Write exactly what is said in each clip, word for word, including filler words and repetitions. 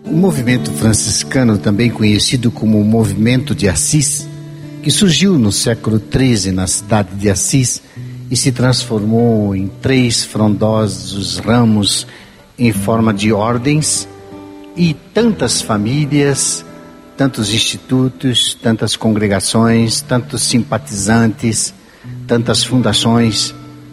O movimento franciscano, também conhecido como o Movimento de Assis, que surgiu no século treze na cidade de Assis e se transformou em três frondosos ramos em forma de ordens e tantas famílias, tantos institutos, tantas congregações, tantos simpatizantes, tantas fundações.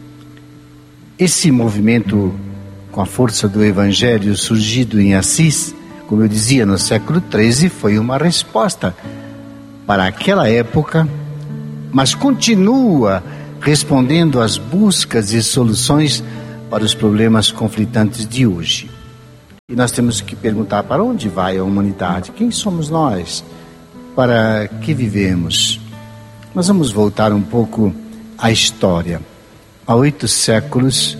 Esse movimento, com a força do Evangelho surgido em Assis, como eu dizia, no século treze, foi uma resposta para aquela época, mas continua respondendo às buscas e soluções para os problemas conflitantes de hoje. E nós temos que perguntar: para onde vai a humanidade? Quem somos nós? Para que vivemos? Nós vamos voltar um pouco à história. Há oito séculos,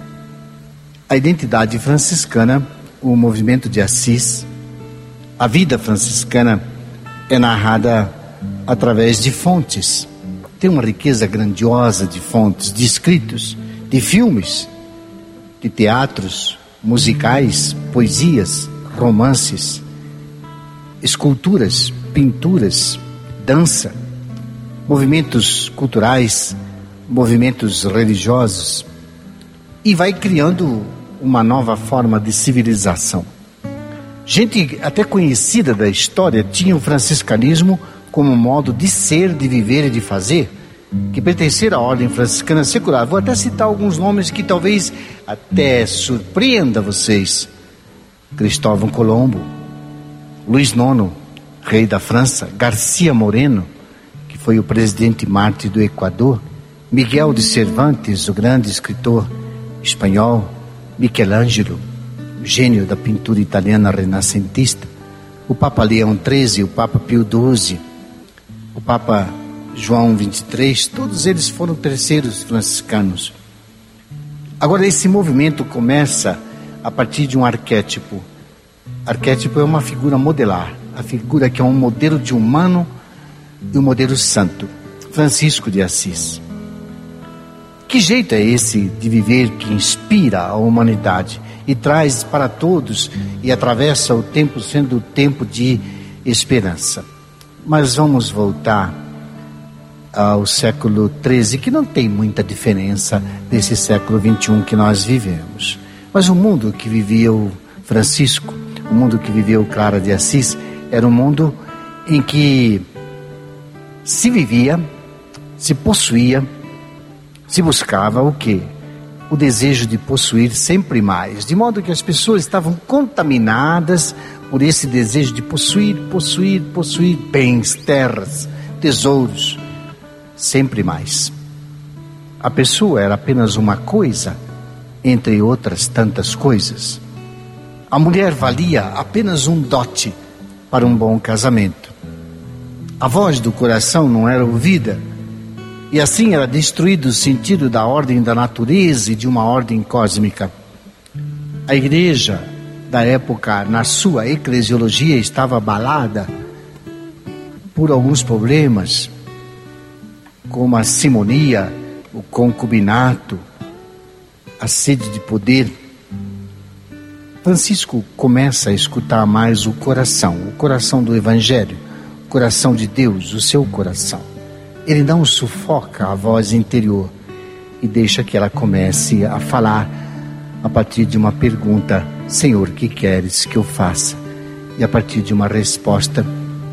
a identidade franciscana, o movimento de Assis, a vida franciscana é narrada através de fontes. Tem uma riqueza grandiosa de fontes, de escritos, de filmes, de teatros, musicais, poesias, romances, esculturas, pinturas, dança, movimentos culturais, movimentos religiosos, e vai criando uma nova forma de civilização. Gente até conhecida da história tinha o franciscanismo como modo de ser, de viver e de fazer, que pertencer à ordem franciscana secular. Vou até citar alguns nomes que talvez até surpreenda vocês: Cristóvão Colombo, Luís nono, rei da França, García Moreno, que foi o presidente mártir do Equador, Miguel de Cervantes, o grande escritor espanhol, Michelangelo, gênio da pintura italiana renascentista, o Papa Leão treze, o Papa Pio doze, o Papa João vinte e três, todos eles foram terceiros franciscanos. Agora, esse movimento começa a partir de um arquétipo. Arquétipo é uma figura modelar, a figura que é um modelo de humano e um modelo santo, Francisco de Assis. Que jeito é esse de viver que inspira a humanidade e traz para todos e atravessa o tempo sendo o tempo de esperança? Mas vamos voltar ao século treze, que não tem muita diferença desse século vinte e um que nós vivemos. Mas o mundo que vivia o Francisco, o mundo que viveu Clara de Assis, era um mundo em que se vivia, se possuía, se buscava o quê? O desejo de possuir sempre mais, de modo que as pessoas estavam contaminadas por esse desejo de possuir, possuir, possuir bens, terras, tesouros, sempre mais. A pessoa era apenas uma coisa, entre outras tantas coisas. A mulher valia apenas um dote para um bom casamento. A voz do coração não era ouvida, e assim era destruído o sentido da ordem da natureza e de uma ordem cósmica. A igreja da época, na sua eclesiologia, estava abalada por alguns problemas, como a simonia, o concubinato, a sede de poder. Francisco começa a escutar mais o coração, o coração do Evangelho, o coração de Deus, o seu coração. Ele não sufoca a voz interior e deixa que ela comece a falar a partir de uma pergunta: Senhor, o que queres que eu faça? E a partir de uma resposta,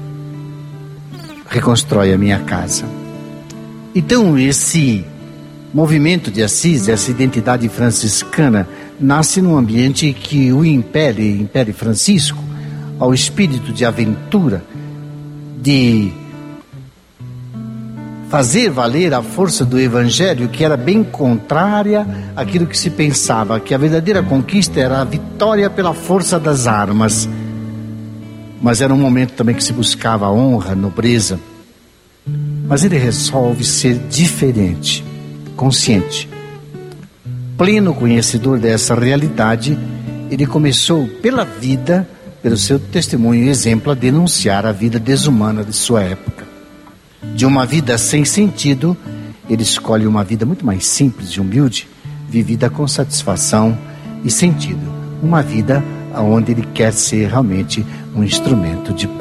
reconstrói a minha casa. Então esse movimento de Assis, essa identidade franciscana, nasce num ambiente que o impele, impele Francisco, ao espírito de aventura, de fazer valer a força do Evangelho, que era bem contrária àquilo que se pensava, que a verdadeira conquista era a vitória pela força das armas. Mas era um momento também que se buscava a honra, a nobreza. Mas ele resolve ser diferente, consciente. Pleno conhecedor dessa realidade, ele começou pela vida, pelo seu testemunho e exemplo, a denunciar a vida desumana de sua época. De uma vida sem sentido, ele escolhe uma vida muito mais simples e humilde, vivida com satisfação e sentido. Uma vida onde ele quer ser realmente um instrumento de paz.